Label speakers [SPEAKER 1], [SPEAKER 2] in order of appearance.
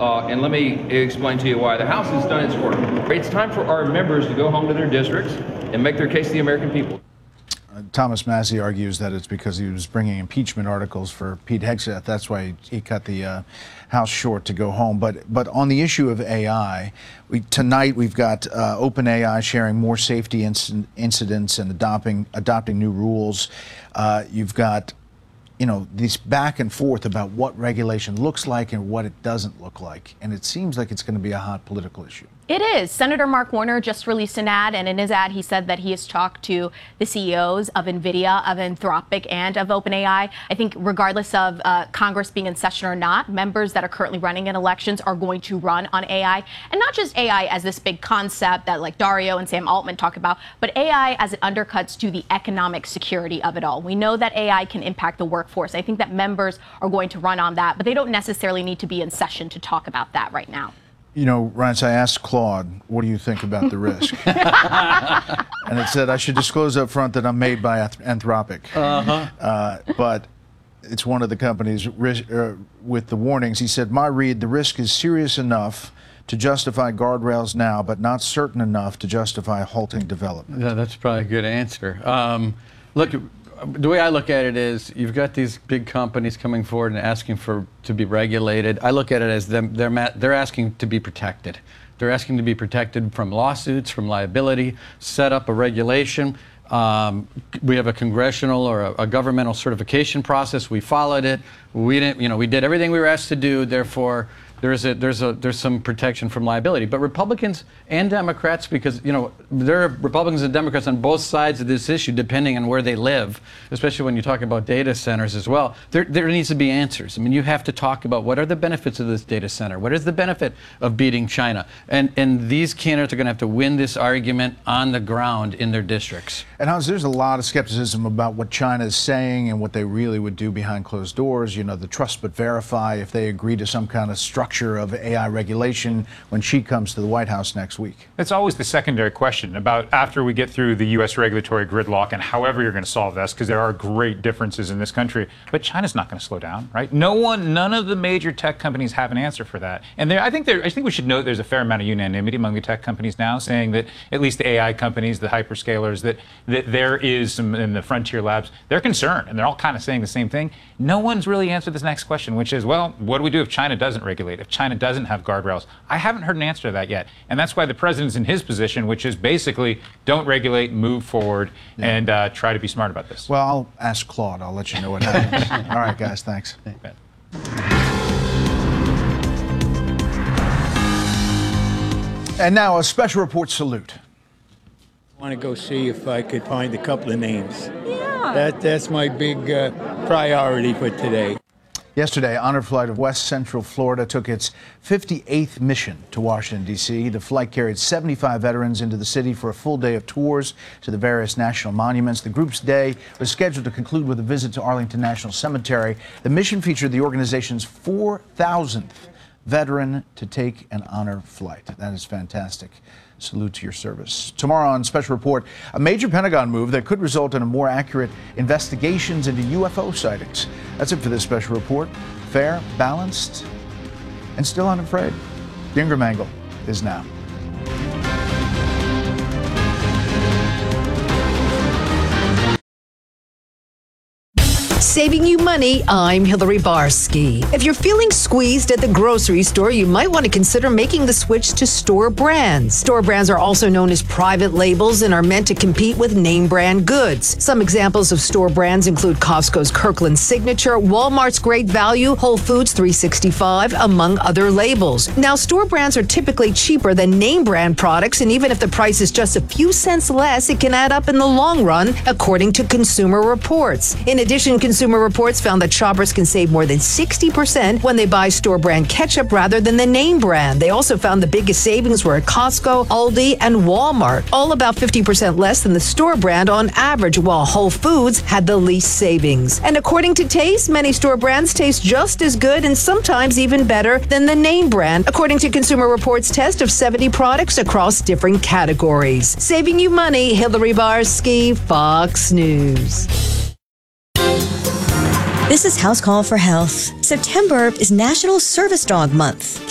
[SPEAKER 1] and let me explain to you why. The House has done its work. It's time for our members to go home to their districts and make their case to the American people.
[SPEAKER 2] Thomas Massie argues that it's because he was bringing impeachment articles for Pete Hegseth. That's why he cut the House short to go home. But on the issue of AI, tonight we've got OpenAI sharing more safety incidents and adopting new rules. You've got, this back and forth about what regulation looks like and what it doesn't look like. And it seems like it's going to be a hot political issue.
[SPEAKER 3] It is. Senator Mark Warner just released an ad, and in his ad, he said that he has talked to the CEOs of NVIDIA, of Anthropic, and of OpenAI. I think regardless of Congress being in session or not, members that are currently running in elections are going to run on AI. And not just AI as this big concept that like Dario and Sam Altman talk about, but AI as it undercuts to the economic security of it all. We know that AI can impact the workforce. I think that members are going to run on that, but they don't necessarily need to be in session to talk about that right now.
[SPEAKER 2] Reince, I asked Claude, what do you think about the risk? And it said I should disclose up front that I'm made by Anthropic. But it's one of the companies with the warnings. He said, my read, the risk is serious enough to justify guardrails now, but not certain enough to justify halting development.
[SPEAKER 4] Yeah, that's probably a good answer. Look, the way I look at it is you've got these big companies coming forward and asking to be regulated. I look at it as they're asking to be protected. They're asking to be protected from lawsuits, from liability, set up a regulation. We have a congressional or a governmental certification process. We followed it. We didn't, we did everything we were asked to do. Therefore, there's some protection from liability. But Republicans and Democrats, because there are Republicans and Democrats on both sides of this issue, depending on where they live, especially when you talk about data centers as well. There needs to be answers. I mean, you have to talk about what are the benefits of this data center, what is the benefit of beating China, and these candidates are going to have to win this argument on the ground in their districts.
[SPEAKER 2] And Hans, there's a lot of skepticism about what China is saying and what they really would do behind closed doors. The trust but verify, if they agree to some kind of structure of AI regulation when she comes to the White House next week.
[SPEAKER 5] It's always the secondary question about after we get through the U.S. regulatory gridlock and however you're going to solve this, because there are great differences in this country. But China's not going to slow down, right? None of the major tech companies have an answer for that. And I think we should note there's a fair amount of unanimity among the tech companies now saying that at least the AI companies, the hyperscalers, that there is some in the frontier labs, they're concerned and they're all kind of saying the same thing. No one's really answered this next question, which is, well, what do we do if China doesn't regulate, if China doesn't have guardrails? I haven't heard an answer to that yet. And that's why the president's in his position, which is basically don't regulate, move forward, and try to be smart about this.
[SPEAKER 2] Well, I'll ask Claude. I'll let you know what happens. All right, guys, thanks. And now a special report salute.
[SPEAKER 6] I want to go see if I could find a couple of names. Yeah. That's my big priority for today.
[SPEAKER 2] Yesterday, Honor Flight of West Central Florida took its 58th mission to Washington, D.C. The flight carried 75 veterans into the city for a full day of tours to the various national monuments. The group's day was scheduled to conclude with a visit to Arlington National Cemetery. The mission featured the organization's 4,000th veteran to take an honor flight. That is fantastic. Salute to your service. Tomorrow on Special Report, a major Pentagon move that could result in a more accurate investigations into UFO sightings. That's it for this Special Report. Fair, balanced, and still unafraid. The Ingram Angle is now.
[SPEAKER 7] Saving you money, I'm Hillary Barsky. If you're feeling squeezed at the grocery store, you might want to consider making the switch to store brands. Store brands are also known as private labels and are meant to compete with name brand goods. Some examples of store brands include Costco's Kirkland Signature, Walmart's Great Value, Whole Foods 365, among other labels. Now, store brands are typically cheaper than name brand products, and even if the price is just a few cents less, it can add up in the long run, according to Consumer Reports. In addition, Consumer Reports found that shoppers can save more than 60% when they buy store brand ketchup rather than the name brand. They also found the biggest savings were at Costco, Aldi, and Walmart, all about 50% less than the store brand on average, while Whole Foods had the least savings. And according to Taste, many store brands taste just as good and sometimes even better than the name brand, according to Consumer Reports' test of 70 products across different categories. Saving you money, Hillary Barsky, Fox News.
[SPEAKER 8] This is House Call for Health. September is National Service Dog Month.